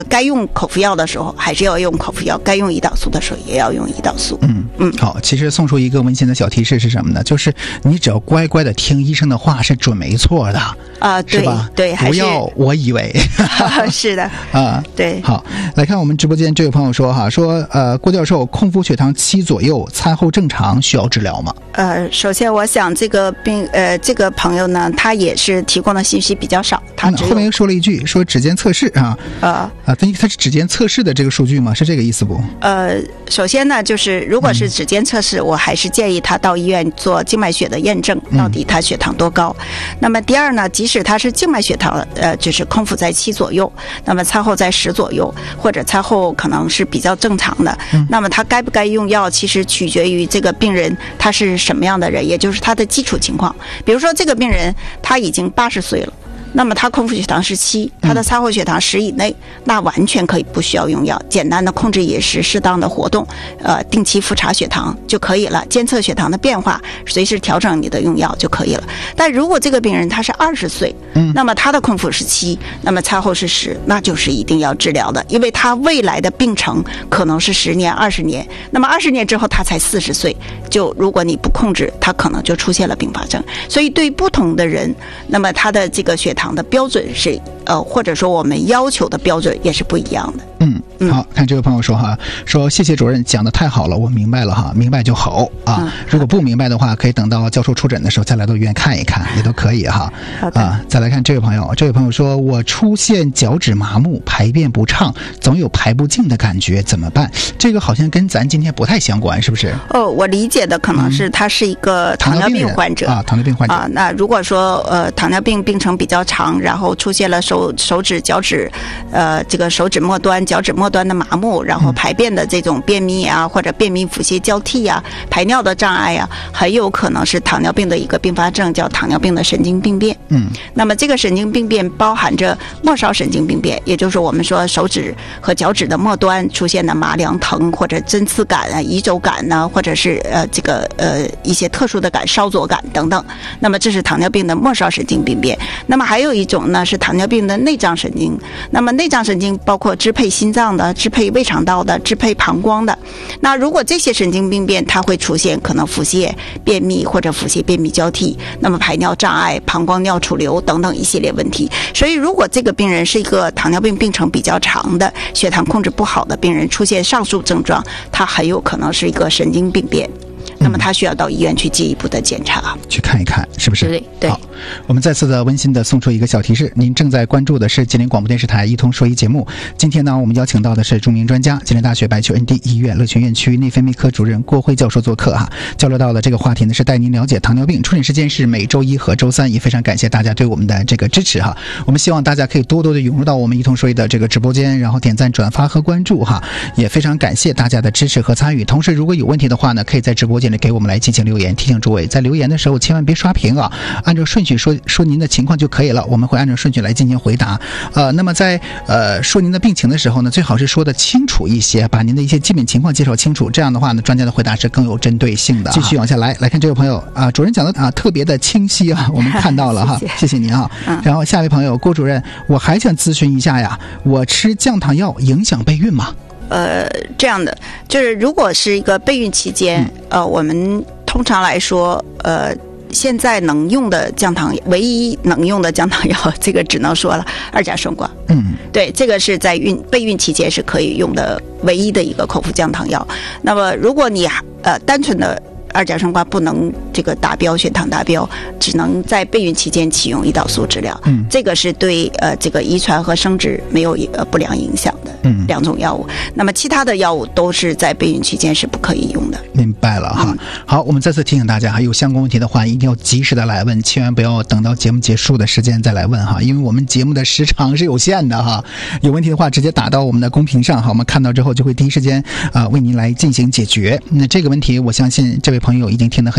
该用口服药的时候还是要用口服药，该用胰岛素的时候也要用胰岛素。 好，其实送出一个温馨的小提示是什么呢？就是你只要乖乖的听医生的话是准没错的对是吧？ 对，还是不要我以为是的对。 好，来看我们直播间这位朋友说郭教授，空腹血糖7左右，餐后正常，需要治疗吗？ 首先我想这个朋友呢，他也是提供的信息比较少，他后面又说了一句说指尖测试他是指尖测试的这个数据吗？是这个意思不？ 首先呢，就是如果是指尖测试，我还是建议他到医院做静脉血的验证，到底他血糖多高。那么第二呢，即使他是静脉血糖就是空腹在7左右，那么餐后在10左右，或者餐后可能是比较正常的，那么他该不该用药，其实取决于这个病人他是什么样的人，也就是他的基础情况。比如说这个病人他已经80岁了，那么他空腹血糖是7，他的餐后血糖10以内，那完全可以不需要用药，简单的控制饮食，适当的活动，定期复查血糖就可以了，监测血糖的变化，随时调整你的用药就可以了。但如果这个病人他是20岁，那么他的空腹是7，那么餐后是10，那就是一定要治疗的，因为他未来的病程可能是10年、20年，那么20年之后他才40岁，就如果你不控制，他可能就出现了并发症。所以对不同的人，那么他的这个血糖的标准是或者说我们要求的标准也是不一样的。 好，看这位朋友说谢谢主任讲得太好了，我明白了明白就好如果不明白的话，可以等到教授出诊的时候再来到医院看一看，也都可以好的再来看这位朋友说，我出现脚趾麻木，排便不畅，总有排不尽的感觉，怎么办？这个好像跟咱今天不太相关，是不是？ 我理解的可能是他是一个糖尿病患者糖尿病患者那如果说糖尿病病程比较长，然后出现了手指、脚趾这个手指末端、脚趾末端的麻木，然后排便的这种便秘或者便秘腹泻交替排尿的障碍很有可能是糖尿病的一个并发症，叫糖尿病的神经病变。那么这个神经病变包含着末梢神经病变，也就是我们说手指和脚趾的末端出现的麻凉疼或者针刺感移轴感或者是一些特殊的感，烧灼感等等。那么这是糖尿病的末梢神经病变。那么还有一种呢是糖尿病的内脏神经，那么内脏神经包括支配心脏的、支配胃肠道的、支配膀胱的。那如果这些神经病变它会出现可能腹泻、便秘或者腹泻便秘交替，那么排尿障碍、膀胱尿储留等等一系列问题。所以如果这个病人是一个糖尿病病程比较长的、血糖控制不好的病人，出现上述症状，他很有可能是一个神经病变。那么他需要到医院去进一步的检查， 去看一看，是不是？ 对。 好，我们再次的温馨的送出一个小提示，您正在关注的是吉林广播电视台一通说医节目。今天呢，我们邀请到的是著名专家，吉林大学白求恩地医院乐群院区内分泌科主任郭辉教授做客交流到的这个话题呢是带您了解糖尿病。出诊时间是每周1和周3，也非常感谢大家对我们的这个支持我们希望大家可以多多的涌入到我们一通说医的这个直播间，然后点赞、转发和关注也非常感谢大家的支持和参与。同时，如果有问题的话呢，可以在直播间里给我们来进行留言。提醒诸位，在留言的时候千万别刷屏按照顺序说您的情况就可以了，我们会按照顺序来进行回答。那么在说您的病情的时候呢，最好是说的清楚一些，把您的一些基本情况介绍清楚，这样的话呢，专家的回答是更有针对性的。继续往下来看这位朋友主任讲的特别的清晰我们看到了谢谢您然后下一位朋友，郭主任，我还想咨询一下我吃降糖药影响备孕吗？ 这样的，就是如果是一个备孕期间我们通常来说现在能用的降糖，唯一能用的降糖药，这个只能说了2甲双胍。对，这个是在备孕期间是可以用的唯一的一个口服降糖药。那么如果你单纯的2甲双胍不能这个达标，血糖达标，只能在备孕期间启用胰岛素治疗。这个是对这个遗传和生殖没有不良影响的2种药物。那么其他的药物都是在备孕期间是不可以用的。 明白了好，我们再次提醒大家有相关问题的话一定要及时的来问，千万不要等到节目结束的时间再来问因为我们节目的时长是有限的有问题的话直接打到我们的公屏上我们看到之后就会第一时间为您来进行解决。那这个问题我相信这位朋友已经听得很清楚了。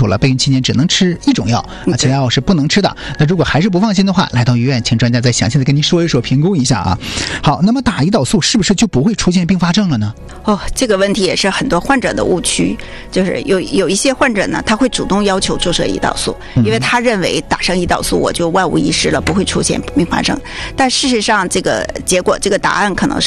了，备孕期间只能吃一种药，其他药是不能吃的。那如果还是不放心的话，来到医院，请专家再详细的跟您说一说，评估一下啊。好，那么打胰岛素是不是就不会出现并发症了呢？ 这个问题也是很多患者的误区，就是有一些患者呢，他会主动要求注射胰岛素，因为他认为打上胰岛素我就万无一失了，不会出现并发症。但事实上这个结果，这个答案可能是